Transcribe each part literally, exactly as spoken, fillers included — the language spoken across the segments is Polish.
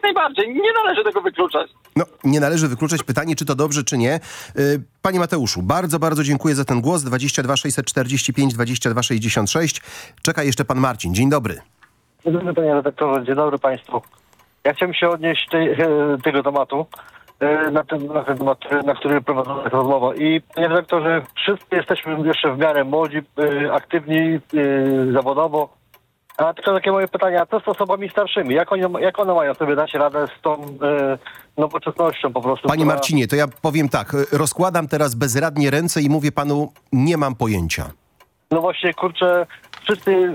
najbardziej. Nie należy tego wykluczać. No, nie należy wykluczać. Pytanie, czy to dobrze, czy nie. Yy, Panie Mateuszu, bardzo, bardzo dziękuję za ten głos. dwadzieścia dwa sześćset czterdzieści pięć dwadzieścia dwa sześćdziesiąt sześć. Czeka jeszcze pan Marcin. Dzień dobry. Dzień dobry, panie redaktorze. Dzień dobry państwu. Ja chciałem się odnieść tej, tego tematu, na ten, na ten temat, na który prowadzona jest rozmowa. I panie redaktorze, wszyscy jesteśmy jeszcze w miarę młodzi, aktywni zawodowo. A tylko takie moje pytania, co z osobami starszymi? Jak, oni, jak one mają sobie dać radę z tą e, nowoczesnością po prostu? Panie która... Marcinie, to ja powiem tak. Rozkładam teraz bezradnie ręce i mówię panu, nie mam pojęcia. No właśnie, kurczę, wszyscy,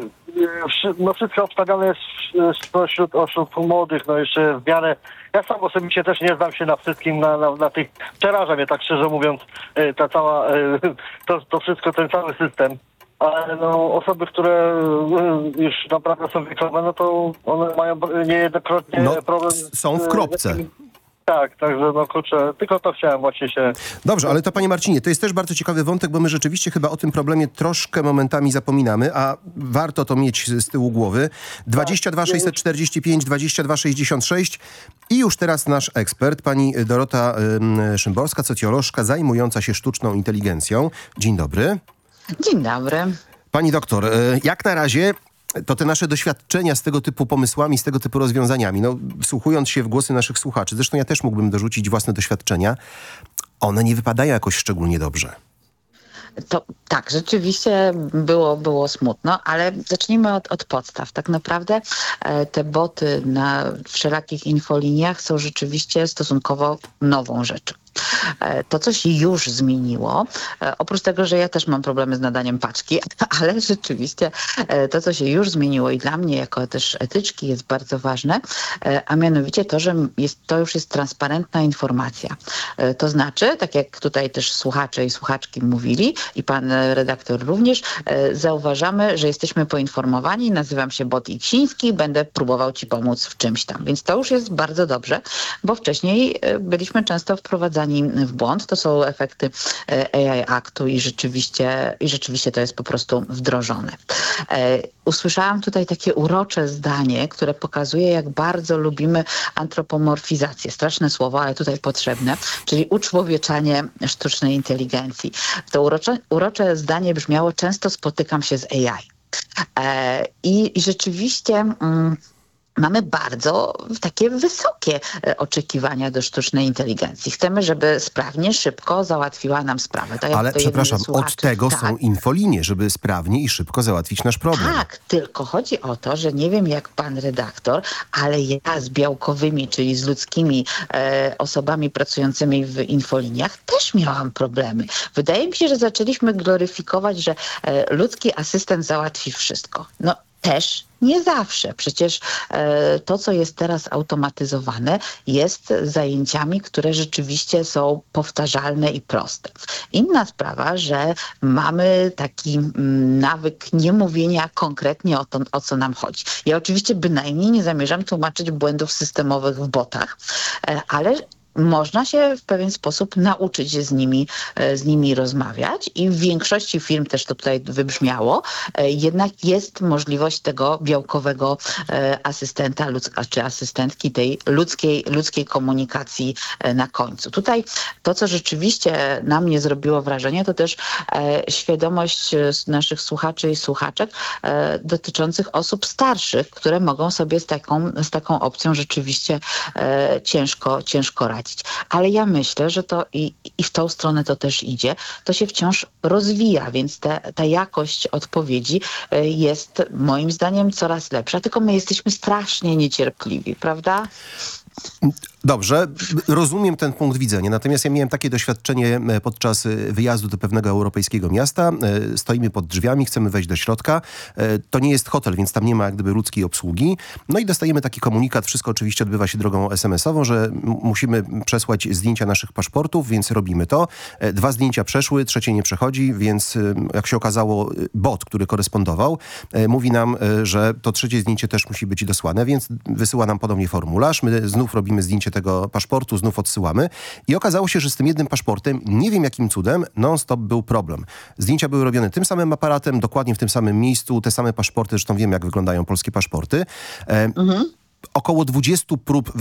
no wszystko obstawiane jest wśród osób młodych, no jeszcze w miarę... Ja sam osobiście też nie znam się na wszystkim, na, na, na tych... Przeraża mnie tak szczerze mówiąc ta cała, to, to wszystko, ten cały system. Ale no, osoby, które już naprawdę są wiekowe, no to one mają niejednokrotnie no, problem. Są w kropce. Tak, także no kurczę, tylko to chciałem właśnie się... Dobrze, ale to panie Marcinie, to jest też bardzo ciekawy wątek, bo my rzeczywiście chyba o tym problemie troszkę momentami zapominamy, a warto to mieć z tyłu głowy. dwadzieścia dwa sześćset czterdzieści pięć dwadzieścia dwa sześćdziesiąt sześć i już teraz nasz ekspert, pani Dorota ym, Szymborska, socjolożka zajmująca się sztuczną inteligencją. Dzień dobry. Dzień dobry. Pani doktor, jak na razie to te nasze doświadczenia z tego typu pomysłami, z tego typu rozwiązaniami, no wsłuchując się w głosy naszych słuchaczy, zresztą ja też mógłbym dorzucić własne doświadczenia, one nie wypadają jakoś szczególnie dobrze. To tak, rzeczywiście było, było smutno, ale zacznijmy od, od podstaw. Tak naprawdę e, te boty na wszelakich infoliniach są rzeczywiście stosunkowo nową rzeczą. To, co się już zmieniło, oprócz tego, że ja też mam problemy z nadaniem paczki, ale rzeczywiście to, co się już zmieniło i dla mnie jako też etyczki jest bardzo ważne, a mianowicie to, że jest, to już jest transparentna informacja. To znaczy, tak jak tutaj też słuchacze i słuchaczki mówili i pan redaktor również, zauważamy, że jesteśmy poinformowani, nazywam się Bot Iksiński, będę próbował ci pomóc w czymś tam. Więc to już jest bardzo dobrze, bo wcześniej byliśmy często wprowadzani w błąd. To są efekty A I Aktu i rzeczywiście, i rzeczywiście to jest po prostu wdrożone. E, usłyszałam tutaj takie urocze zdanie, które pokazuje, jak bardzo lubimy antropomorfizację. Straszne słowo, ale tutaj potrzebne, czyli uczłowieczanie sztucznej inteligencji. To urocze, urocze zdanie brzmiało: często spotykam się z A I. E, i, I rzeczywiście... Mm, Mamy bardzo takie wysokie oczekiwania do sztucznej inteligencji. Chcemy, żeby sprawnie, szybko załatwiła nam sprawę. Tak ale przepraszam, od tego tak. są infolinie, żeby sprawnie i szybko załatwić nasz problem. Tak, tylko chodzi o to, że nie wiem jak pan redaktor, ale ja z białkowymi, czyli z ludzkimi e, osobami pracującymi w infoliniach też miałam problemy. Wydaje mi się, że zaczęliśmy gloryfikować, że e, ludzki asystent załatwi wszystko. No też nie zawsze. Przecież e, to, co jest teraz automatyzowane, jest zajęciami, które rzeczywiście są powtarzalne i proste. Inna sprawa, że mamy taki mm, nawyk niemówienia konkretnie o to, o co nam chodzi. Ja oczywiście bynajmniej nie zamierzam tłumaczyć błędów systemowych w botach, e, ale można się w pewien sposób nauczyć z nimi, z nimi rozmawiać i w większości firm też to tutaj wybrzmiało, jednak jest możliwość tego białkowego asystenta ludzka, czy asystentki tej ludzkiej, ludzkiej komunikacji na końcu. Tutaj to, co rzeczywiście na mnie zrobiło wrażenie, to też świadomość naszych słuchaczy i słuchaczek dotyczących osób starszych, które mogą sobie z taką, z taką opcją rzeczywiście ciężko, ciężko radzić. Ale ja myślę, że to i, i w tą stronę to też idzie. To się wciąż rozwija, więc te, ta jakość odpowiedzi jest moim zdaniem coraz lepsza. Tylko my jesteśmy strasznie niecierpliwi, prawda? Dobrze, rozumiem ten punkt widzenia, natomiast ja miałem takie doświadczenie podczas wyjazdu do pewnego europejskiego miasta. Stoimy pod drzwiami, chcemy wejść do środka. To nie jest hotel, więc tam nie ma jak gdyby ludzkiej obsługi. No i dostajemy taki komunikat, wszystko oczywiście odbywa się drogą es em esową, że musimy przesłać zdjęcia naszych paszportów, więc robimy to. Dwa zdjęcia przeszły, trzecie nie przechodzi, więc jak się okazało, bot, który korespondował, mówi nam, że to trzecie zdjęcie też musi być dosłane, więc wysyła nam ponownie formularz. My znów robimy zdjęcie tego paszportu, znów odsyłamy i okazało się, że z tym jednym paszportem, nie wiem jakim cudem, non-stop był problem. Zdjęcia były robione tym samym aparatem, dokładnie w tym samym miejscu, te same paszporty, zresztą wiem jak wyglądają polskie paszporty. E, mhm. Około dwudziestu prób